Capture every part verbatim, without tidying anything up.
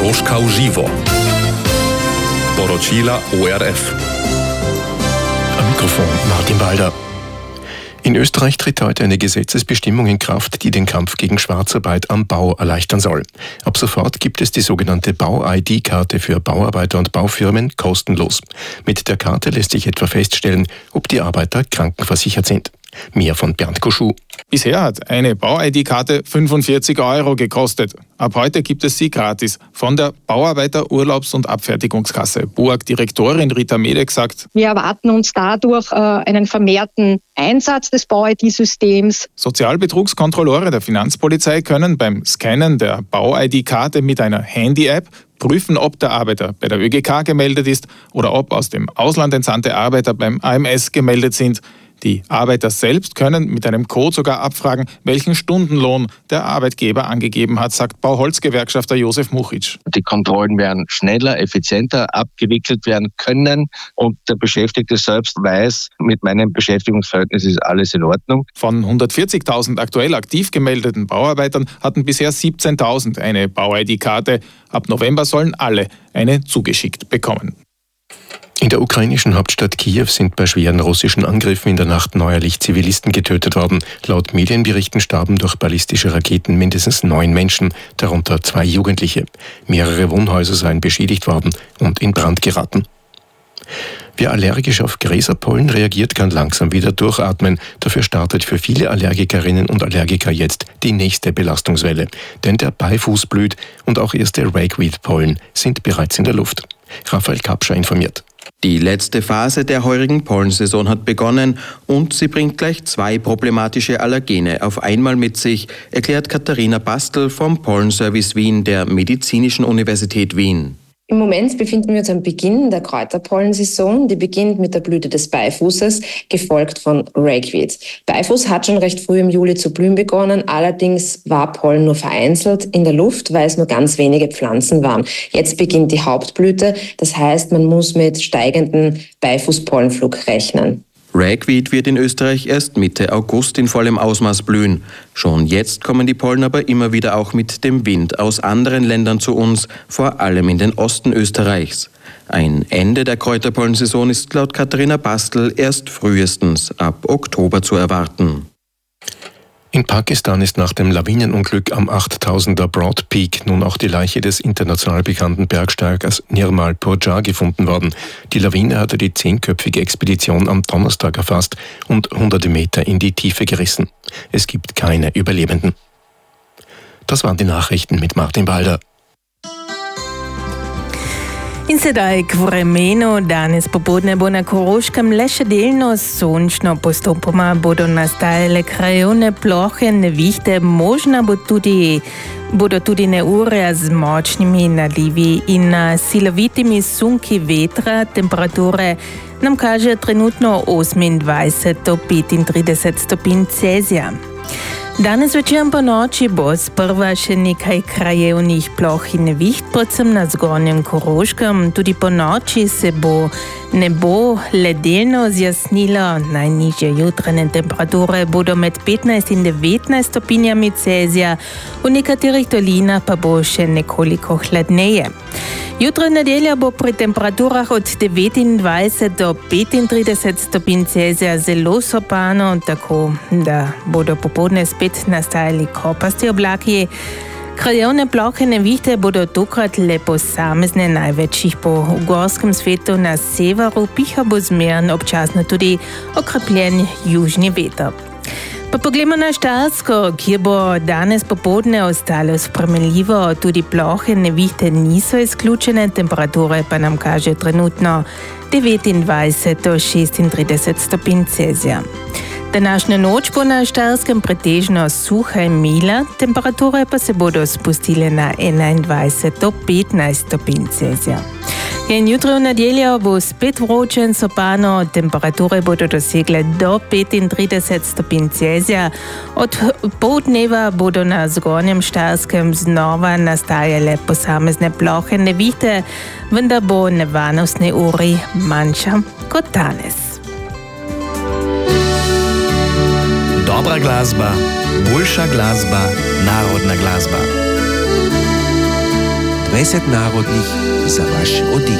Koroška v živo. Poročila O R F. Am Mikrofon Martin Walder. In Österreich tritt heute eine Gesetzesbestimmung in Kraft, die den Kampf gegen Schwarzarbeit am Bau erleichtern soll. Ab sofort gibt es die sogenannte Bau-I D-Karte für Bauarbeiter und Baufirmen kostenlos. Mit der Karte lässt sich etwa feststellen, ob die Arbeiter krankenversichert sind. Mehr von Bernd Koschuh. Bisher hat eine Bau-I D-Karte fünfundvierzig Euro gekostet. Ab heute gibt es sie gratis. Von der Bauarbeiter Urlaubs- und Abfertigungskasse B U A G-Direktorin Rita Medek sagt: Wir erwarten uns dadurch äh, einen vermehrten Einsatz des Bau-I D-Systems. Sozialbetrugskontrolleure der Finanzpolizei können beim Scannen der Bau-I D-Karte mit einer Handy-App prüfen, ob der Arbeiter bei der Ö G K gemeldet ist oder ob aus dem Ausland entsandte Arbeiter beim A M S gemeldet sind. Die Arbeiter selbst können mit einem Code sogar abfragen, welchen Stundenlohn der Arbeitgeber angegeben hat, sagt Bauholzgewerkschafter Josef Muchic. Die Kontrollen werden schneller, effizienter abgewickelt werden können und der Beschäftigte selbst weiß, mit meinem Beschäftigungsverhältnis ist alles in Ordnung. Von hundertvierzigtausend aktuell aktiv gemeldeten Bauarbeitern hatten bisher siebzehntausend eine Bau-I D-Karte. Ab November sollen alle eine zugeschickt bekommen. In der ukrainischen Hauptstadt Kiew sind bei schweren russischen Angriffen in der Nacht neuerlich Zivilisten getötet worden. Laut Medienberichten starben durch ballistische Raketen mindestens neun Menschen, darunter zwei Jugendliche. Mehrere Wohnhäuser seien beschädigt worden und in Brand geraten. Wer allergisch auf Gräserpollen reagiert, kann langsam wieder durchatmen. Dafür startet für viele Allergikerinnen und Allergiker jetzt die nächste Belastungswelle. Denn der Beifuß blüht und auch erste Ragweed-Pollen sind bereits in der Luft. Raphael Kapscher informiert. Die letzte Phase der heurigen Pollensaison hat begonnen und sie bringt gleich zwei problematische Allergene auf einmal mit sich, erklärt Katharina Bastel vom Pollenservice Wien der Medizinischen Universität Wien. Im Moment befinden wir uns am Beginn der Kräuterpollensaison. Die beginnt mit der Blüte des Beifußes, gefolgt von Ragweed. Beifuß hat schon recht früh im Juli zu blühen begonnen, allerdings war Pollen nur vereinzelt in der Luft, weil es nur ganz wenige Pflanzen waren. Jetzt beginnt die Hauptblüte, das heißt, man muss mit steigenden Beifußpollenflug rechnen. Ragweed wird in Österreich erst Mitte August in vollem Ausmaß blühen. Schon jetzt kommen die Pollen aber immer wieder auch mit dem Wind aus anderen Ländern zu uns, vor allem in den Osten Österreichs. Ein Ende der Kräuterpollensaison ist laut Katharina Bastel erst frühestens ab Oktober zu erwarten. In Pakistan ist nach dem Lawinenunglück am achttausender Broad Peak nun auch die Leiche des international bekannten Bergsteigers Nirmal Purjar gefunden worden. Die Lawine hatte die zehnköpfige Expedition am Donnerstag erfasst und hunderte Meter in die Tiefe gerissen. Es gibt keine Überlebenden. Das waren die Nachrichten mit Martin Walder. In sedaj k vremenu, danes popoldne bo na Koroškem le še delno sončno, postopoma bodo nastajale krajevne plohe, nevihte, možna bo tudi, bodo tudi neurja z močnimi nalivi in silovitimi sunki vetra. Temperature nam kaže trenutno osemindvajset do petintrideset stopinj Celzija. Danes večer po noči bo sprva še nekaj krajevnih ploh in neviht, predvsem na zgornjem Koroškem. Tudi po noči se bo nebo ledeno zjasnilo. Najnižje jutranje temperature bodo med petnajst in devetnajst stopinjami Celzija, v nekaterih dolinah pa bo še nekoliko hladneje. Jutro nedelja bo pri temperaturah od devetindvajset do petintrideset stopinj Celzija zelo sopano, tako da bodo popoldne spet nastajali kopasti oblaki. Krajevne plohe nevihte bodo tokrat le posamezne, največ jih bo v gorskem svetu na severu, piha bo zmeren, občasno tudi okrepljen južni veter. Pa poglejmo na Štajersko, kjer bo danes popoldne ostalo spremenljivo, tudi plohe nevihte niso izključene, temperature pa nam kaže trenutno devetindvajset do šestintrideset stopinj Celzija. Današnja noč bo na Štajerskem pretežno suha in mila, temperature pa se bodo spustile na enaindvajset do petnajst stopinj Celzija. In jutro v nedeljo bo spet vroče in sopano, temperature bodo dosegle do petintrideset stopinj Celzija. Od poldneva bodo na zgornjem Štajerskem znova nastajale posamezne plohe nevihte, vendar bo nevarnostni uri manjša kot danes. Dobra glasba, boljša glasba, narodna glasba. dvajset národných za váš oddych.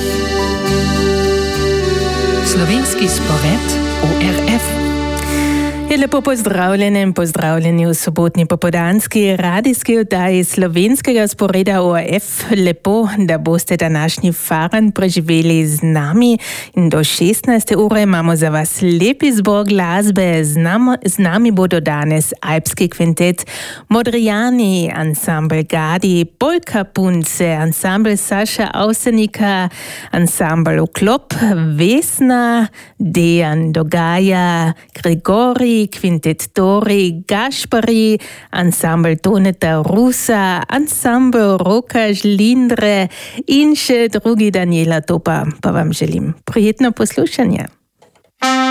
Slovenski spored O R F. Je lepo pozdravljeni in pozdravljeni v sobotni popoldanski radijski oddaji slovenskega sporeda O R F. Lepo, da boste današnji faran preživeli z nami in do šestnajste ure imamo za vas lep izbor glasbe. Z, nam, z nami bodo danes alpski kvintet Modrijani, ansambl Gadi, Polka Punce, ansambl Saša Avsenika, ansambl Uklop, Vesna, Dejan Dogaja, Grigori, kvintet Tori, Gašpari, ansambl Toneta Rusa, ansambl Roka Žlindre in še drugi Daniela Topa. Pa vam želim prijetno poslušanje.